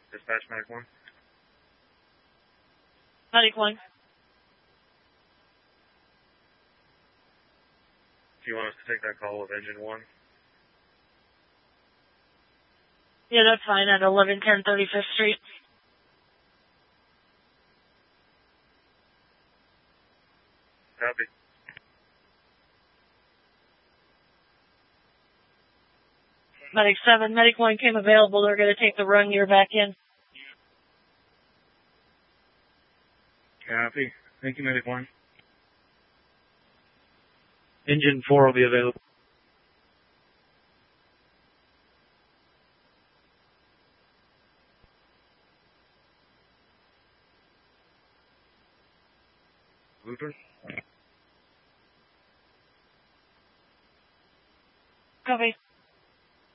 Dispatch Medic 1. Medic 1. Do you want us to take that call with engine 1? Yeah, that's fine, at 1110 35th Street. Copy. Medic 7, Medic 1 came available. They're going to take the run gear back in. Copy. Thank you, Medic 1. Engine 4 will be available. Looper? Copy.